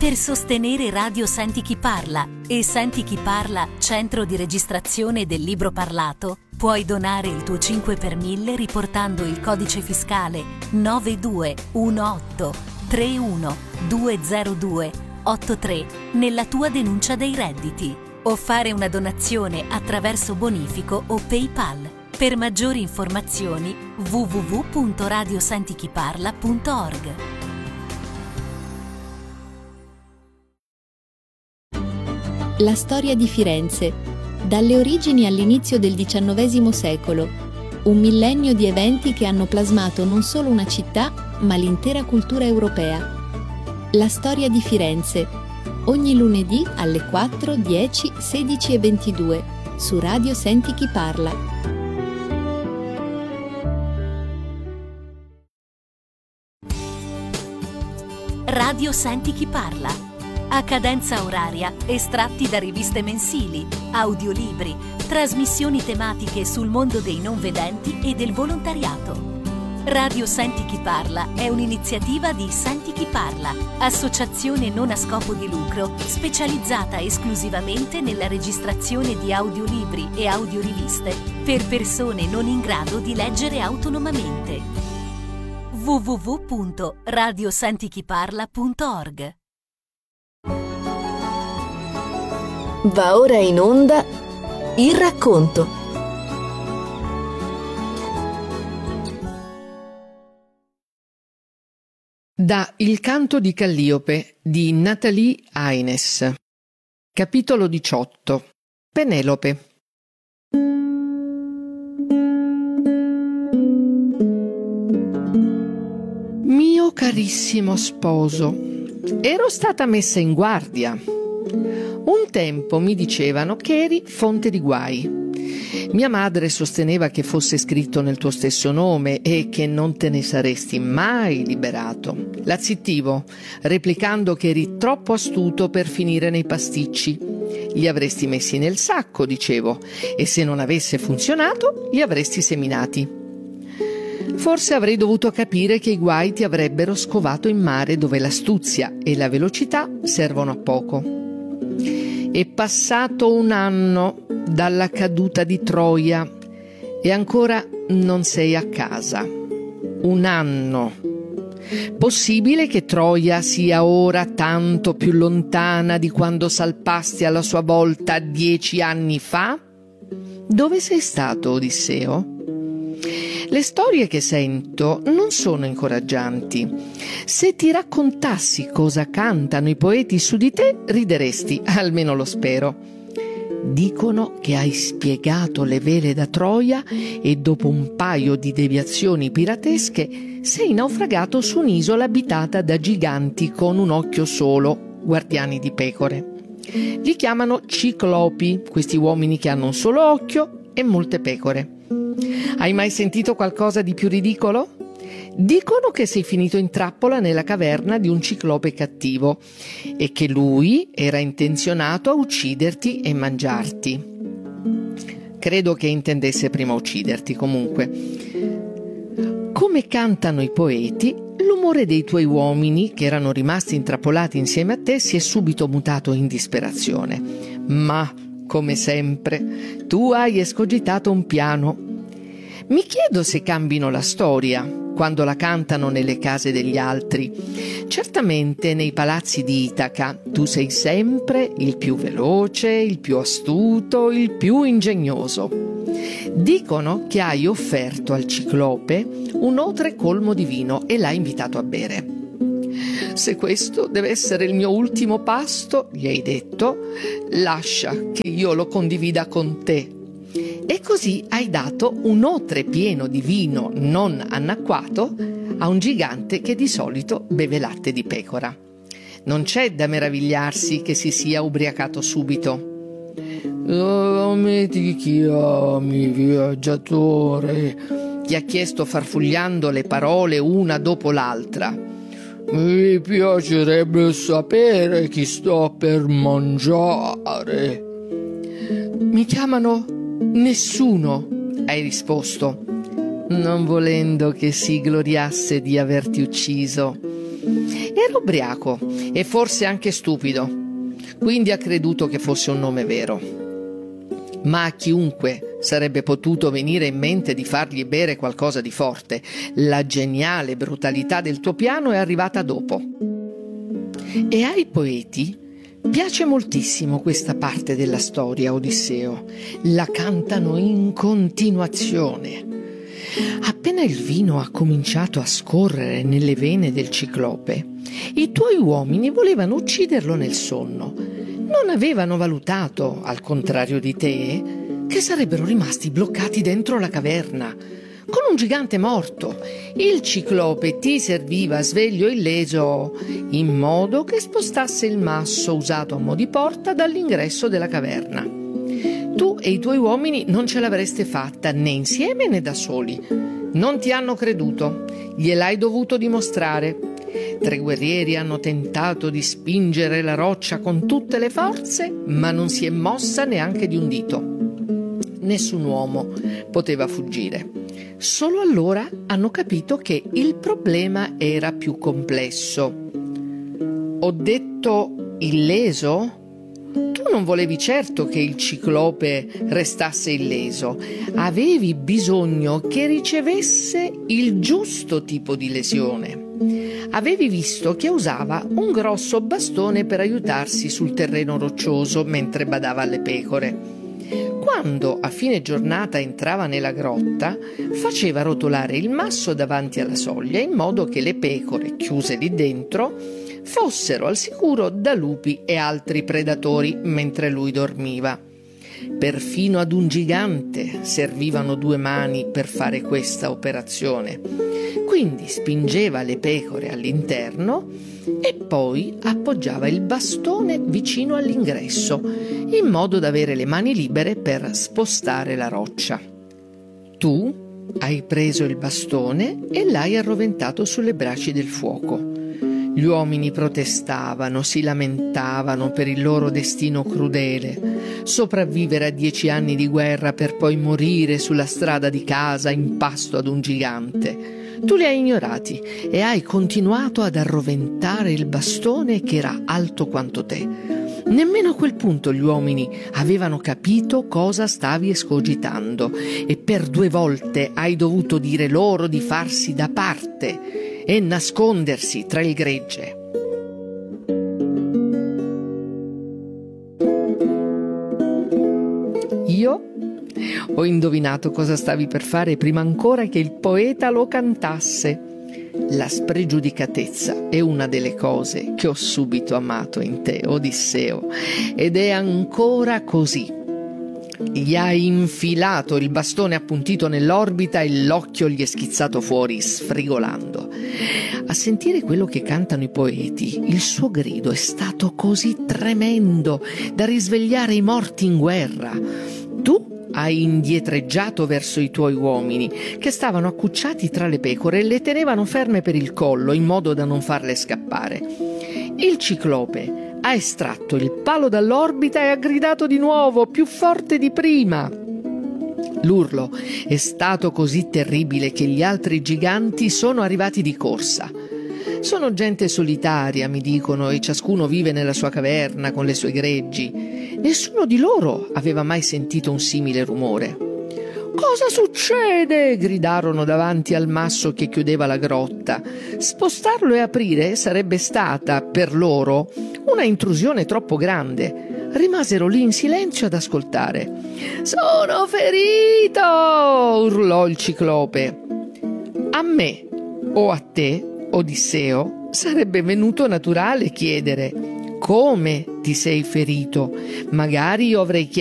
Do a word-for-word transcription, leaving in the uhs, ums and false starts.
Per sostenere Radio Senti Chi Parla e Senti Chi Parla, centro di registrazione del libro parlato, puoi donare il tuo cinque per mille riportando il codice fiscale nove due uno otto tre uno due zero due otto tre nella tua denuncia dei redditi o fare una donazione attraverso bonifico o PayPal. Per maggiori informazioni w w w punto radio senti chi parla punto org. La storia di Firenze, dalle origini all'inizio del diciannovesimo secolo, un millennio di eventi che hanno plasmato non solo una città, ma l'intera cultura europea. La storia di Firenze, ogni lunedì alle quattro, dieci, sedici e ventidue, su Radio Senti Chi Parla. Radio Senti Chi Parla. A cadenza oraria, estratti da riviste mensili, audiolibri, trasmissioni tematiche sul mondo dei non vedenti e del volontariato. Radio Senti Chi Parla è un'iniziativa di Senti Chi Parla, associazione non a scopo di lucro specializzata esclusivamente nella registrazione di audiolibri e audioriviste per persone non in grado di leggere autonomamente. w w w punto radio senti chi parla punto org. Va ora in onda Il racconto. Da Il canto di Calliope di Nathalie Haynes. Capitolo diciotto. Penelope. Mio carissimo sposo, ero stata messa in guardia. Un tempo mi dicevano che eri fonte di guai. Mia madre sosteneva che fosse scritto nel tuo stesso nome e che non te ne saresti mai liberato. La zittivo, replicando che eri troppo astuto per finire nei pasticci. Li avresti messi nel sacco, dicevo, e se non avesse funzionato, li avresti seminati. Forse avrei dovuto capire che i guai ti avrebbero scovato in mare dove l'astuzia e la velocità servono a poco. È passato un anno dalla caduta di Troia e ancora non sei a casa. Un anno. Possibile che Troia sia ora tanto più lontana di quando salpasti alla sua volta dieci anni fa? Dove sei stato, Odisseo? Le storie che sento non sono incoraggianti. Se ti raccontassi cosa cantano i poeti su di te, rideresti, almeno lo spero. Dicono che hai spiegato le vele da Troia e dopo un paio di deviazioni piratesche sei naufragato su un'isola abitata da giganti con un occhio solo, guardiani di pecore. Li chiamano ciclopi, questi uomini che hanno un solo occhio e molte pecore. Hai mai sentito qualcosa di più ridicolo? Dicono che sei finito in trappola nella caverna di un ciclope cattivo e che lui era intenzionato a ucciderti e mangiarti. Credo che intendesse prima ucciderti, comunque. Come cantano i poeti, l'umore dei tuoi uomini, che erano rimasti intrappolati insieme a te, si è subito mutato in disperazione. Ma, come sempre, tu hai escogitato un piano. Mi chiedo se cambino la storia quando la cantano nelle case degli altri. Certamente nei palazzi di Itaca tu sei sempre il più veloce, il più astuto, il più ingegnoso. Dicono che hai offerto al ciclope un odre colmo di vino e l'hai invitato a bere. Se questo deve essere il mio ultimo pasto, gli hai detto, lascia che io lo condivida con te. E così hai dato un otre pieno di vino non annacquato a un gigante che di solito beve latte di pecora. Non c'è da meravigliarsi che si sia ubriacato subito. Come ti chiami, viaggiatore? Gli ha chiesto farfugliando le parole una dopo l'altra. Mi piacerebbe sapere chi sto per mangiare. Mi chiamano Nessuno, hai risposto, non volendo che si gloriasse di averti ucciso. Era ubriaco e forse anche stupido, quindi ha creduto che fosse un nome vero. Ma a chiunque sarebbe potuto venire in mente di fargli bere qualcosa di forte. La geniale brutalità del tuo piano è arrivata dopo. E ai poeti piace moltissimo questa parte della storia, Odisseo. La cantano in continuazione. Appena il vino ha cominciato a scorrere nelle vene del ciclope, i tuoi uomini volevano ucciderlo nel sonno. Non avevano valutato, al contrario di te, che sarebbero rimasti bloccati dentro la caverna, con un gigante morto. Il ciclope ti serviva sveglio illeso, in modo che spostasse il masso usato a mo' di porta dall'ingresso della caverna. Tu e i tuoi uomini non ce l'avreste fatta né insieme né da soli. Non ti hanno creduto, gliel'hai dovuto dimostrare. Tre guerrieri hanno tentato di spingere la roccia con tutte le forze, ma non si è mossa neanche di un dito. Nessun uomo poteva fuggire. Solo allora hanno capito che il problema era più complesso. Ho detto illeso? Tu non volevi certo che il ciclope restasse illeso. Avevi bisogno che ricevesse il giusto tipo di lesione. Avevi visto che usava un grosso bastone per aiutarsi sul terreno roccioso mentre badava alle pecore. Quando a fine giornata entrava nella grotta, faceva rotolare il masso davanti alla soglia in modo che le pecore, chiuse lì dentro, fossero al sicuro da lupi e altri predatori mentre lui dormiva. Perfino ad un gigante servivano due mani per fare questa operazione. Quindi spingeva le pecore all'interno e poi appoggiava il bastone vicino all'ingresso, in modo da avere le mani libere per spostare la roccia. Tu hai preso il bastone e l'hai arroventato sulle braci del fuoco. Gli uomini protestavano, si lamentavano per il loro destino crudele, sopravvivere a dieci anni di guerra per poi morire sulla strada di casa in pasto ad un gigante. Tu li hai ignorati e hai continuato ad arroventare il bastone che era alto quanto te. Nemmeno a quel punto gli uomini avevano capito cosa stavi escogitando e per due volte hai dovuto dire loro di farsi da parte e nascondersi tra il gregge. Io ho indovinato cosa stavi per fare prima ancora che il poeta lo cantasse. La spregiudicatezza è una delle cose che ho subito amato in te, Odisseo, ed è ancora così. Gli hai infilato il bastone appuntito nell'orbita e l'occhio gli è schizzato fuori, sfrigolando. A sentire quello che cantano i poeti, il suo grido è stato così tremendo da risvegliare i morti in guerra. Tu hai indietreggiato verso i tuoi uomini, che stavano accucciati tra le pecore e le tenevano ferme per il collo, in modo da non farle scappare. Il ciclope ha estratto il palo dall'orbita e ha gridato di nuovo, più forte di prima. L'urlo è stato così terribile che gli altri giganti sono arrivati di corsa. Sono gente solitaria, mi dicono, e ciascuno vive nella sua caverna con le sue greggi. Nessuno di loro aveva mai sentito un simile rumore. «Cosa succede?» gridarono davanti al masso che chiudeva la grotta. Spostarlo e aprire sarebbe stata, per loro, una intrusione troppo grande. Rimasero lì in silenzio ad ascoltare. «Sono ferito!» urlò il ciclope. A me o a te, Odisseo, sarebbe venuto naturale chiedere: come ti sei ferito? Magari io avrei chiesto